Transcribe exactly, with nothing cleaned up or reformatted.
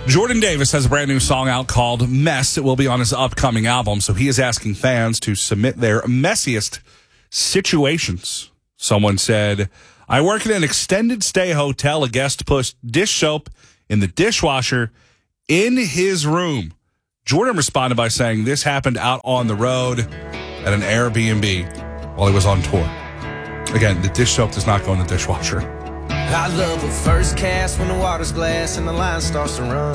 Jordan Davis has a brand new song out called Mess. It will be on his upcoming album, so he is asking fans to submit their messiest situations. Someone said, I work in an extended stay hotel. A guest pushed dish soap in the dishwasher in his room. Jordan responded by saying this happened out on the road at an Airbnb while he was on tour. Again, the dish soap does not go in the dishwasher. I love a first cast when the water's glass and the line starts to run.